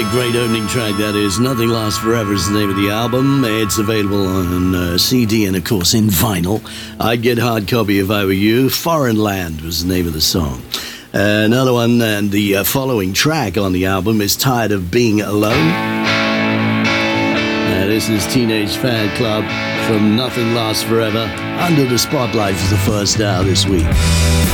great opening track, that is. Nothing Lasts Forever is the name of the album. It's available on CD and, of course, in vinyl. I'd get a hard copy if I were you. Foreign Land was the name of the song. Another one, and the following track on the album is Tired of Being Alone. This is Teenage Fan Club from Nothing Lasts Forever, under the spotlight for the first hour this week.